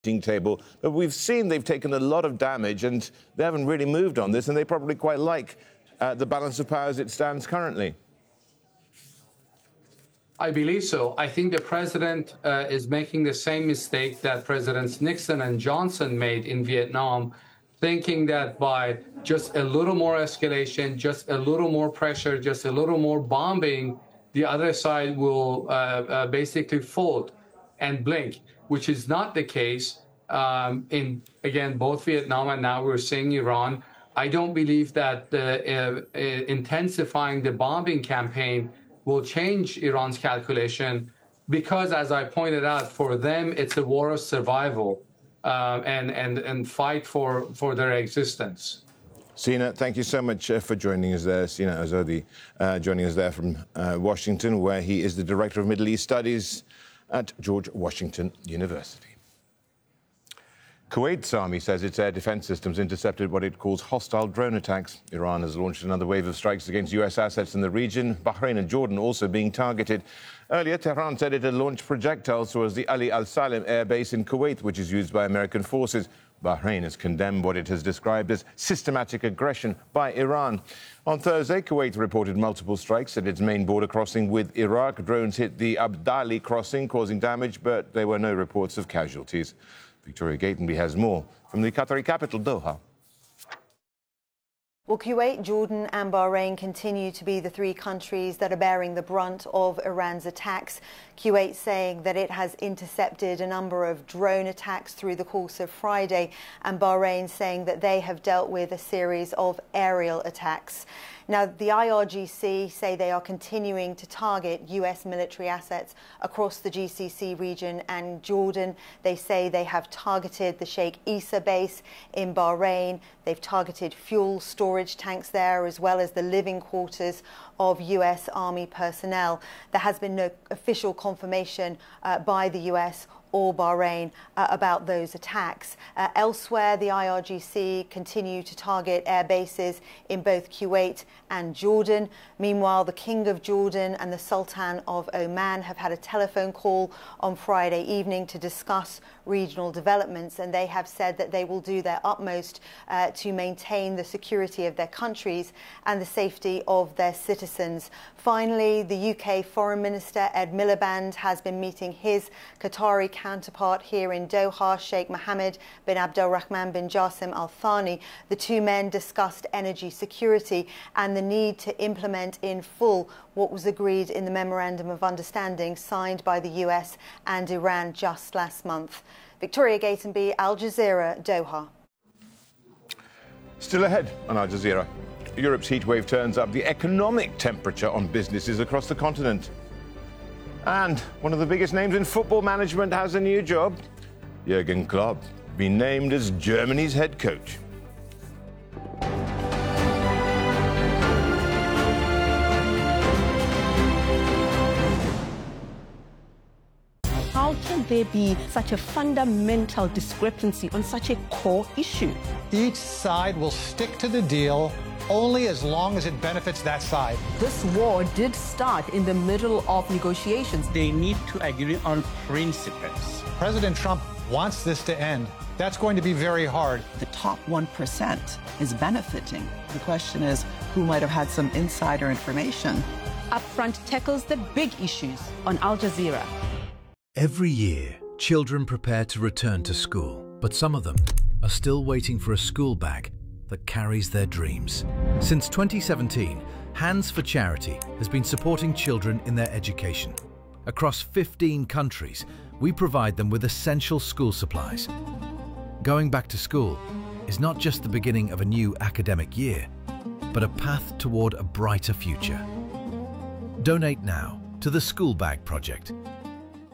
table, but we've seen they've taken a lot of damage and they haven't really moved on this, and they probably quite like the balance of power as it stands currently. I believe so. I think the president is making the same mistake that Presidents Nixon and Johnson made in Vietnam, thinking that by just a little more escalation, just a little more pressure, just a little more bombing, the other side will basically fold and blink, which is not the case in, again, both Vietnam and now we're seeing Iran. I don't believe that intensifying the bombing campaign will change Iran's calculation because, as I pointed out, for them, it's a war of survival and fight for their existence. Sina, thank you so much for joining us there. Sina Azadi joining us there from Washington, where he is the Director of Middle East Studies at George Washington University. Kuwait's army says its air defense systems intercepted what it calls hostile drone attacks. Iran has launched another wave of strikes against U.S. assets in the region, Bahrain and Jordan also being targeted. Earlier, Tehran said it had launched projectiles towards the Ali Al Salem air base in Kuwait, which is used by American forces. Bahrain has condemned what it has described as systematic aggression by Iran. On Thursday, Kuwait reported multiple strikes at its main border crossing with Iraq. Drones hit the Abdali crossing, causing damage, but there were no reports of casualties. Victoria Gatenby has more from the Qatari capital, Doha. Well, Kuwait, Jordan and Bahrain continue to be the three countries that are bearing the brunt of Iran's attacks. Kuwait saying that it has intercepted a number of drone attacks through the course of Friday, and Bahrain saying that they have dealt with a series of aerial attacks. Now, the IRGC say they are continuing to target US military assets across the GCC region and Jordan. They say they have targeted the Sheikh Issa base in Bahrain. They've targeted fuel storage tanks there, as well as the living quarters of US Army personnel. There has been no official confirmation by the US or Bahrain about those attacks. Elsewhere, the IRGC continue to target air bases in both Kuwait and Jordan. Meanwhile, the King of Jordan and the Sultan of Oman have had a telephone call on Friday evening to discuss regional developments, and they have said that they will do their utmost to maintain the security of their countries and the safety of their citizens. Finally, the UK Foreign Minister Ed Miliband has been meeting his Qatari counterpart here in Doha, Sheikh Mohammed bin Abdulrahman bin Jassim Al Thani. The two men discussed energy security and the need to implement in full what was agreed in the Memorandum of Understanding signed by the US and Iran just last month. Victoria Gatenby, Al Jazeera, Doha. Still ahead on Al Jazeera. Europe's heatwave turns up the economic temperature on businesses across the continent. And one of the biggest names in football management has a new job. Jurgen Klopp, been named as Germany's head coach. How can there be such a fundamental discrepancy on such a core issue? Each side will stick to the deal only as long as it benefits that side. This war did start in the middle of negotiations. They need to agree on principles. President Trump wants this to end. That's going to be very hard. The top 1% is benefiting. The question is, who might have had some insider information? Upfront tackles the big issues on Al Jazeera. Every year, children prepare to return to school, but some of them are still waiting for a school bag that carries their dreams. Since 2017, Hands for Charity has been supporting children in their education. Across 15 countries, we provide them with essential school supplies. Going back to school is not just the beginning of a new academic year, but a path toward a brighter future. Donate now to the School Bag Project.